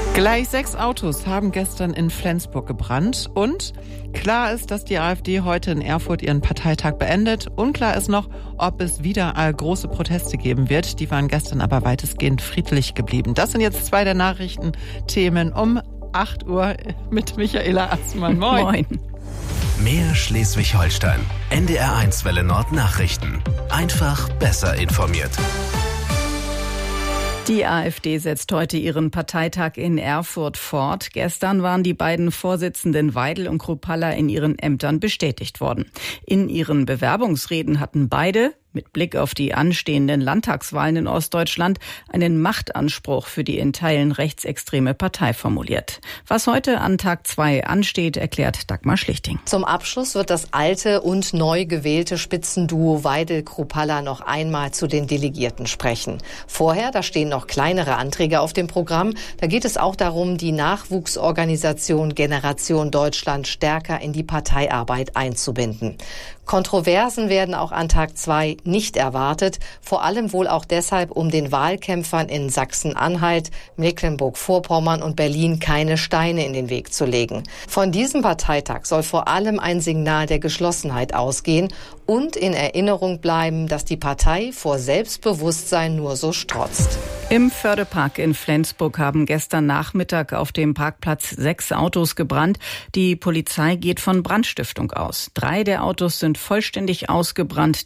Gleich 6 Autos haben gestern in Flensburg gebrannt. Und klar ist, dass die AfD heute in Erfurt ihren Parteitag beendet. Unklar ist noch, ob es wieder große Proteste geben wird. Die waren gestern aber weitestgehend friedlich geblieben. Das sind jetzt 2 der Nachrichtenthemen um 8 Uhr mit Michaela Assmann. Moin. Moin. Mehr Schleswig-Holstein. NDR1 Welle Nord Nachrichten. Einfach besser informiert. Die AfD setzt heute ihren Parteitag in Erfurt fort. Gestern waren die beiden Vorsitzenden Weidel und Kruppalla in ihren Ämtern bestätigt worden. In ihren Bewerbungsreden hatten beide, mit Blick auf die anstehenden Landtagswahlen in Ostdeutschland, einen Machtanspruch für die in Teilen rechtsextreme Partei formuliert. Was heute an Tag 2 ansteht, erklärt Dagmar Schlichting. Zum Abschluss wird das alte und neu gewählte Spitzenduo Weidel-Kruppalla noch einmal zu den Delegierten sprechen. Vorher, da stehen noch kleinere Anträge auf dem Programm. Da geht es auch darum, die Nachwuchsorganisation Generation Deutschland stärker in die Parteiarbeit einzubinden. Kontroversen werden auch an Tag 2 nicht erwartet, vor allem wohl auch deshalb, um den Wahlkämpfern in Sachsen-Anhalt, Mecklenburg-Vorpommern und Berlin keine Steine in den Weg zu legen. Von diesem Parteitag soll vor allem ein Signal der Geschlossenheit ausgehen und in Erinnerung bleiben, dass die Partei vor Selbstbewusstsein nur so strotzt. Im Fördepark in Flensburg haben gestern Nachmittag auf dem Parkplatz 6 Autos gebrannt. Die Polizei geht von Brandstiftung aus. 3 der Autos sind vollständig ausgebrannt,